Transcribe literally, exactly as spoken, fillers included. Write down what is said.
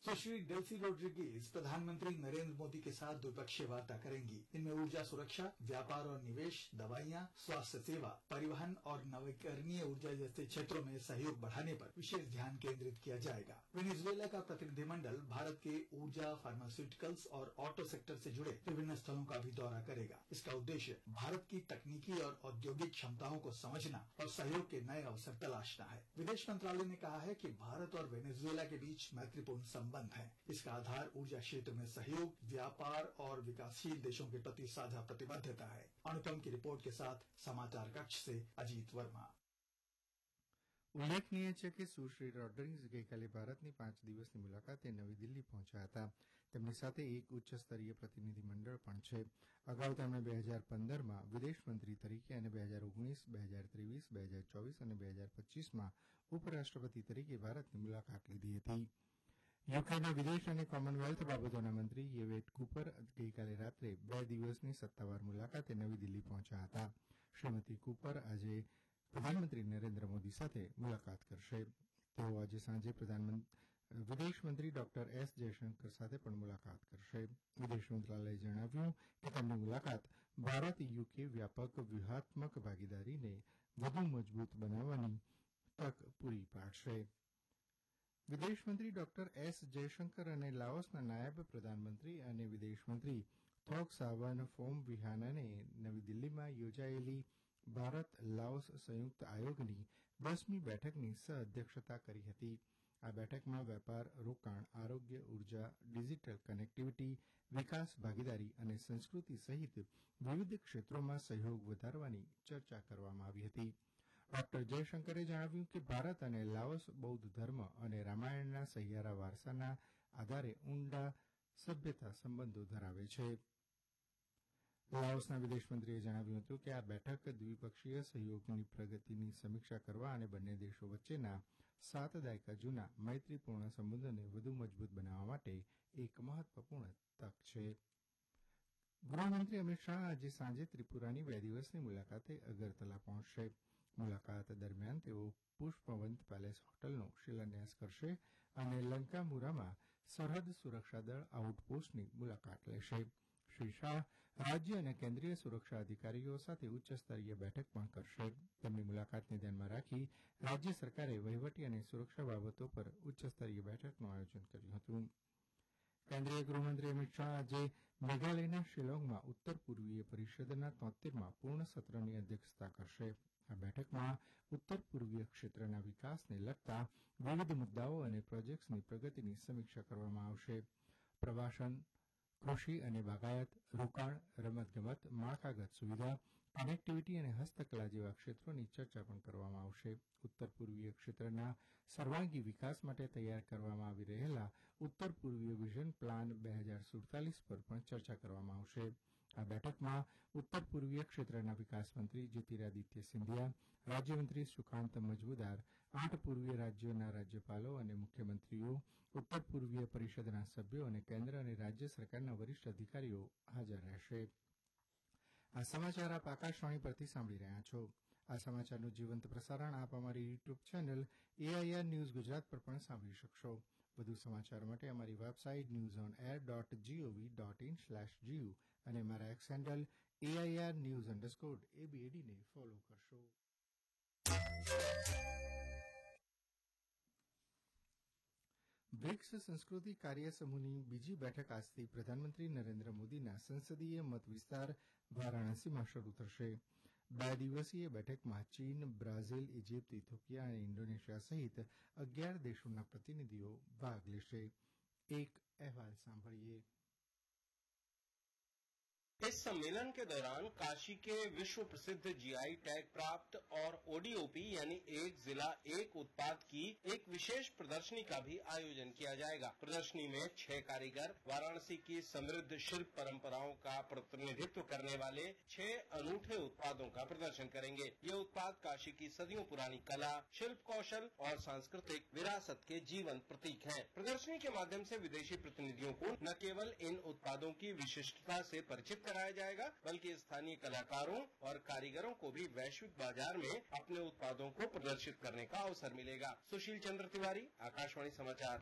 सुश्री Delsey Rodriguez प्रधानमंत्री नरेंद्र मोदी के साथ द्विपक्षीय वार्ता करेंगी। इनमें ऊर्जा सुरक्षा, व्यापार और निवेश, दवाइयां, स्वास्थ्य सेवा, परिवहन और नवीकरणीय ऊर्जा जैसे क्षेत्रों में सहयोग बढ़ाने पर विशेष ध्यान केंद्रित किया जाएगा। वेनेजुएला का प्रतिनिधिमंडल भारत के ऊर्जा, फार्मास्यूटिकल्स और ऑटो सेक्टर से जुड़े विभिन्न स्थलों का भी दौरा करेगा। इसका उद्देश्य भारत की तकनीकी और औद्योगिक क्षमताओं को समझना और सहयोग के नए अवसर तलाशना है। विदेश मंत्रालय ने कहा है कि भारत और वेनेजुएला के बीच मैत्रीपूर्ण संबंध है। इसका आधार ऊर्जा क्षेत्र में सहयोग, व्यापार और विकासशील देशों के प्रति साझा प्रतिबद्धता है। अनुपम की रिपोर्ट के साथ समाचार कक्ष से अजीत वर्मा। ઉલ્લેખનીય છે કે સુશ્રી રોડ્રિગ્સ ગઈકાલે ભારતની પાંચ દિવસની મુલાકાતે નવી દિલ્હી પહોંચ્યા હતા. તેમની સાથે એક ઉચ્ચસ્તરીય પ્રતિનિધિમંડળ પણ છે. અગાઉ તેમણે બે હજાર પંદરમાં વિદેશમંત્રી તરીકે અને બે હજાર ઓગણીસ, બે હજાર ત્રેવીસ, બે હજાર ચોવીસ અને બે હજાર પચીસમાં ઉપરાષ્ટ્રપતિ તરીકે ભારતની મુલાકાત લીધી હતી. યુકેના વિદેશ અને કોમનવેલ્થ બાબતોના મંત્રી યેવેટ કુપર ગઈકાલે રાત્રે બે દિવસની સત્તાવાર મુલાકાતે નવી દિલ્હી પહોંચ્યા હતા. શ્રીમતી કુપર આજે પ્રધાનમંત્રી નરેન્દ્ર મોદી સાથે મુલાકાત કરશે. તેઓ આજે સાંજે વિદેશ મંત્રી ડોક્ટર એસ જયશંકર સાથે પણ મુલાકાત કરશે. વિદેશ મંત્રાલયે જણાવ્યું કે તેમની મુલાકાત ભારત યુકે વ્યાપક વ્યૂહાત્મક ભાગીદારીને વધુ મજબૂત બનાવવાની તક પૂરી પાડશે. વિદેશમંત્રી ડોક્ટર એસ જયશંકર અને લાઓસના નાયબ પ્રધાનમંત્રી અને વિદેશમંત્રી થોક સાવન ફોમ વિહાનાને નવી દિલ્હીમાં યોજાયેલી ભારત લાઓસ સંયુક્ત આયોગની દસમી બેઠકની સહઅધ્યક્ષતા કરી હતી. આ બેઠકમાં વેપાર, રોકાણ, આરોગ્ય, ઉર્જા, ડિજીટલ કનેક્ટિવિટી, વિકાસ ભાગીદારી અને સંસ્કૃતિ સહિત વિવિધ ક્ષેત્રોમાં સહયોગ વધારવાની ચર્ચા કરવામાં આવી હતી. ડોક્ટર જયશંકરે જણાવ્યું કે ભારત અને લાઓસ બૌદ્ધ ધર્મ અને રામાયણના સહિયારા વારસાના આધારે ઊંડા સભ્યતા સંબંધો ધરાવે છે. લાઓસના વિદેશમંત્રીએ જણાવ્યું હતું કે આ બેઠક દ્વિપક્ષીય સહયોગની પ્રગતિની સમીક્ષા કરવા અને બંને દેશો વચ્ચેના સાત દાયકા જૂના મૈત્રીપૂર્ણ સંબંધોને વધુ મજબૂત બનાવવા માટે એક મહત્વપૂર્ણ તક છે. ગૃહમંત્રી અમિત શાહ આજે સાંજે ત્રિપુરાની બે દિવસની મુલાકાતે અગરતલા પહોંચશે. મુલાકાત દરમિયાન તેઓ પુષ્પવંત પેલેસ હોટલનો શિલાન્યાસ કરશે અને લંકામુરામાં સરહદ સુરક્ષા દળ આઉટપોસ્ટની મુલાકાત લેશે. શ્રી શાહ રાજ્ય અને કેન્દ્રીય સુરક્ષા અધિકારીઓ સાથે ઉચ્ચસ્તરીય બેઠક પણ કરશે. તેમની મુલાકાતને ધ્યાનમાં રાખી રાજ્ય સરકારે વહીવટી અને સુરક્ષા બાબતો પર ઉચ્ચસ્તરીય બેઠકનું આયોજન કર્યું હતું. કેન્દ્રીય ગૃહમંત્રી અમિત શાહ આજે મેઘાલયના શિલોંગમાં ઉત્તર પૂર્વીય પરિષદના તોતેરમાં પૂર્ણ સત્રની અધ્યક્ષતા કરશે. આ બેઠકમાં ઉત્તર પૂર્વીય ક્ષેત્રના વિકાસને લગતા વિવિધ મુદ્દાઓ અને પ્રોજેક્ટ્સની પ્રગતિની સમીક્ષા કરવામાં આવશે. પ્રવાસન, કૃષિ અને બાગાયત, રોકાણ, રમતગમત, માળખાગત સુવિધા, કનેક્ટિવિટી અને હસ્તકલા જેવા ક્ષેત્રોની ચર્ચા પણ કરવામાં આવશે. ઉત્તર પૂર્વીય ક્ષેત્રના સર્વાંગી વિકાસ માટે તૈયાર કરવામાં આવી રહેલા ઉત્તર પૂર્વીય વિઝન પ્લાન બે હજાર સુડતાલીસ પર પણ ચર્ચા કરવામાં આવશે. આ બેઠકમાં ઉત્તર પૂર્વીય ક્ષેત્રના વિકાસ મંત્રી જ્યોતિરાદિત્ય સિંધિયા, રાજ્યમંત્રી સુકાંત મજમુદાર, આઠ પૂર્વીય રાજ્યોના રાજ્યપાલો અને મુખ્યમંત્રીઓ, ઉત્તર પૂર્વીય પરિષદના સભ્યો અને કેન્દ્ર અને રાજ્ય સરકારના વરિષ્ઠ અધિકારીઓ હાજર રહેશે. આ સમાચાર આપ આકાશવાણી પરથી સાંભળી રહ્યા છો. આ સમાચારનું જીવંત પ્રસારણ આપ અમારી YouTube channel AIR news Gujarat પર પણ સાંભળી શકશો. વધુ સમાચાર માટે અમારી website news on air dot GOV dot in slash GU અને અમારા x handle AIR news underscore એબીએડીને follow કરશો. બ્રિક્સ સંસ્કૃતિ કાર્ય સમૂહની બીજી બેઠક આજથી પ્રધાનમંત્રી નરેન્દ્ર મોદીના સંસદીય મત વિસ્તાર વારાણસીમાં શરૂ થશે. બે દિવસીય બેઠકમાં ચીન, બ્રાઝીલ, ઇજિપ્ત, ઇથોપિયા અને ઇન્ડોનેશિયા સહિત અગિયાર દેશોના પ્રતિનિધિઓ ભાગ લેશે. એક અહેવાલ સાંભળીએ. इस सम्मेलन के दौरान काशी के विश्व प्रसिद्ध जीआई टैग प्राप्त और ओडीओपी यानी एक जिला एक उत्पाद की एक विशेष प्रदर्शनी का भी आयोजन किया जाएगा। प्रदर्शनी में छह कारीगर वाराणसी की समृद्ध शिल्प परंपराओं का प्रतिनिधित्व करने वाले छह अनूठे उत्पादों का प्रदर्शन करेंगे। ये उत्पाद काशी की सदियों पुरानी कला, शिल्प कौशल और सांस्कृतिक विरासत के जीवंत प्रतीक हैं। प्रदर्शनी के माध्यम से विदेशी प्रतिनिधियों को न केवल इन उत्पादों की विशिष्टता से परिचित कराया जाएगा, बल्कि स्थानीय कलाकारों और कारीगरों को भी वैश्विक बाजार में अपने उत्पादों को प्रदर्शित करने का अवसर मिलेगा। सुशील चंद्र तिवारी, आकाशवाणी समाचार।